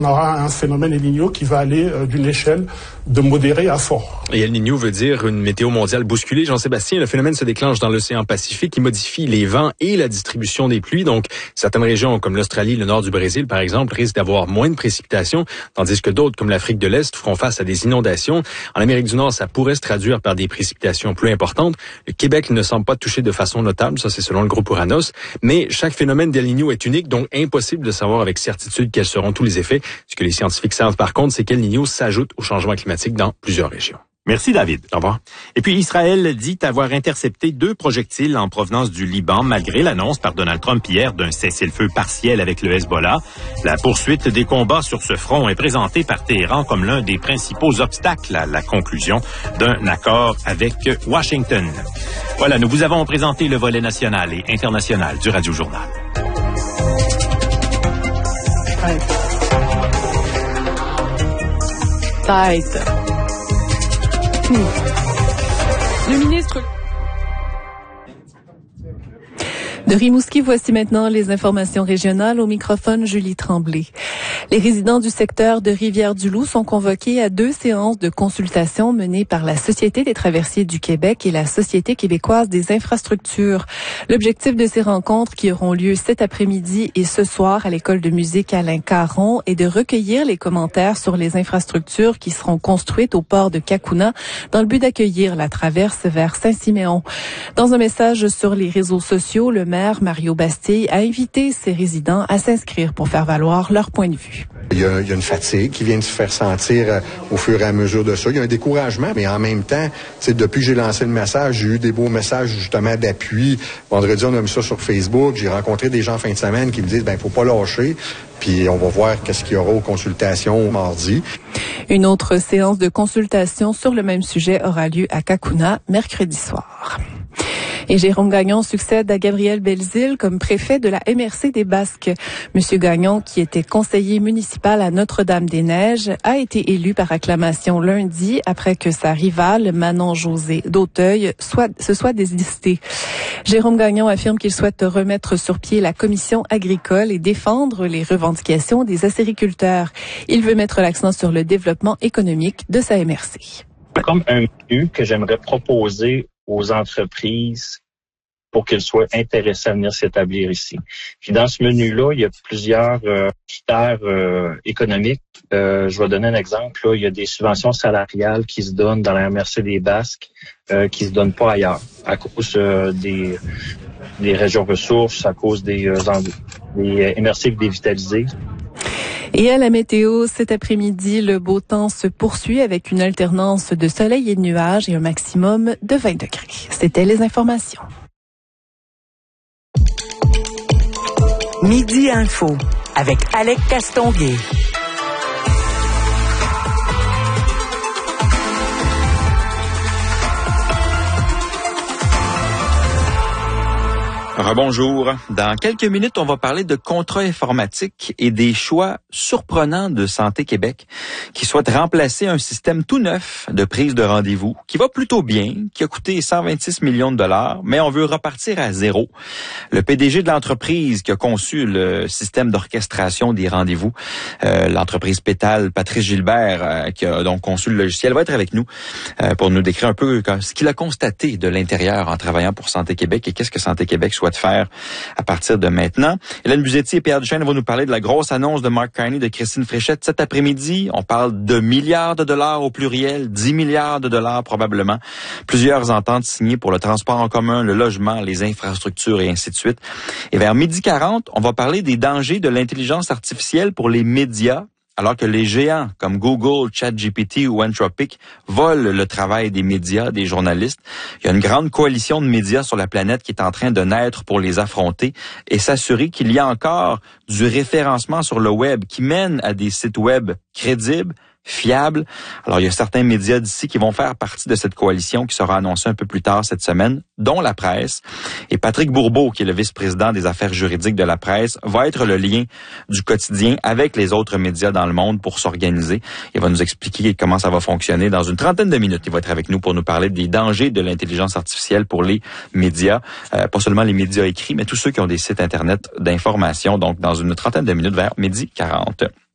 On aura un phénomène El Niño qui va aller d'une échelle de modéré à fort. Et El Niño veut dire une météo mondiale bousculée. Jean-Sébastien, le phénomène se déclenche dans l'océan Pacifique qui modifie les vents et la distribution des pluies. Donc, certaines régions comme l'Australie, le nord du Brésil, par exemple, risquent d'avoir moins de précipitations, tandis que d'autres, comme l'Afrique de l'Est, feront face à des inondations. En Amérique du Nord, ça pourrait se traduire par des précipitations plus importantes. Le Québec ne semble pas touché de façon notable, ça c'est selon le groupe Uranos. Mais chaque phénomène d'El Niño est unique, donc impossible de savoir avec certitude quels seront tous les effets. Ce que les scientifiques savent par contre, c'est qu'El Niño s'ajoute au changement climatique dans plusieurs régions. Merci David. Au revoir. Et puis Israël dit avoir intercepté 2 projectiles en provenance du Liban malgré l'annonce par Donald Trump hier d'un cessez-le-feu partiel avec le Hezbollah. La poursuite des combats sur ce front est présentée par Téhéran comme l'un des principaux obstacles à la conclusion d'un accord avec Washington. Voilà, nous vous avons présenté le volet national et international du Radio Journal. Le ministre de Rimouski, voici maintenant les informations régionales. Au microphone, Julie Tremblay. Les résidents du secteur de Rivière-du-Loup sont convoqués à 2 séances de consultation menées par la Société des traversiers du Québec et la Société québécoise des infrastructures. L'objectif de ces rencontres, qui auront lieu cet après-midi et ce soir à l'école de musique Alain Caron, est de recueillir les commentaires sur les infrastructures qui seront construites au port de Cacouna dans le but d'accueillir la traverse vers Saint-Siméon. Dans un message sur les réseaux sociaux, le maire Mario Bastille a invité ses résidents à s'inscrire pour faire valoir leur point de vue. Il y a une fatigue qui vient de se faire sentir au fur et à mesure de ça. Il y a un découragement, mais en même temps, depuis que j'ai lancé le message, j'ai eu des beaux messages justement d'appui. Vendredi, on a mis ça sur Facebook. J'ai rencontré des gens en fin de semaine qui me disent, faut pas lâcher. Puis on va voir qu'est-ce qu'il y aura aux consultations mardi. Une autre séance de consultation sur le même sujet aura lieu à Cacouna mercredi soir. Et Jérôme Gagnon succède à Gabriel Belzile comme préfet de la MRC des Basques. Monsieur Gagnon, qui était conseiller municipal à Notre-Dame-des-Neiges, a été élu par acclamation lundi après que sa rivale, Manon José d'Auteuil, se soit désistée. Jérôme Gagnon affirme qu'il souhaite remettre sur pied la commission agricole et défendre les revendications des acériculteurs. Il veut mettre l'accent sur le développement économique de sa MRC. Comme un menu que j'aimerais proposer aux entreprises pour qu'elles soient intéressées à venir s'établir ici. Puis dans ce menu-là, il y a plusieurs critères économiques. Je vais donner un exemple. Là, il y a des subventions salariales qui se donnent dans la MRC des Basques qui se donnent pas ailleurs à cause des régions ressources, à cause des MRC dévitalisées. Et à la météo, cet après-midi, le beau temps se poursuit avec une alternance de soleil et de nuages et un maximum de 20 degrés. C'était les informations. Midi Info avec Alec Castonguay. Rebonjour. Dans quelques minutes, on va parler de contrats informatiques et des choix surprenants de Santé Québec qui souhaite remplacer un système tout neuf de prise de rendez-vous qui va plutôt bien, qui a coûté 126 millions de dollars, mais on veut repartir à zéro. Le PDG de l'entreprise qui a conçu le système d'orchestration des rendez-vous, l'entreprise Pétale, Patrice Gilbert, qui a donc conçu le logiciel, va être avec nous pour nous décrire un peu ce qu'il a constaté de l'intérieur en travaillant pour Santé Québec et qu'est-ce que Santé Québec souhaite faire à partir de maintenant. Hélène Buzetti et Pierre Duchesne vont nous parler de la grosse annonce de Mark Carney, de Christine Fréchette cet après-midi. On parle de milliards de dollars au pluriel, 10 milliards de dollars probablement. Plusieurs ententes signées pour le transport en commun, le logement, les infrastructures et ainsi de suite. Et vers 12h40, on va parler des dangers de l'intelligence artificielle pour les médias, alors que les géants comme Google, ChatGPT ou Anthropic volent le travail des médias, des journalistes. Il y a une grande coalition de médias sur la planète qui est en train de naître pour les affronter et s'assurer qu'il y a encore du référencement sur le web qui mène à des sites web crédibles, fiable. Alors, il y a certains médias d'ici qui vont faire partie de cette coalition qui sera annoncée un peu plus tard cette semaine, dont la presse. Et Patrick Bourbeau, qui est le vice-président des affaires juridiques de la presse, va être le lien du quotidien avec les autres médias dans le monde pour s'organiser. Il va nous expliquer comment ça va fonctionner dans une trentaine de minutes. Il va être avec nous pour nous parler des dangers de l'intelligence artificielle pour les médias. Pas seulement les médias écrits, mais tous ceux qui ont des sites Internet d'information. Donc, dans une trentaine de minutes vers 12h40.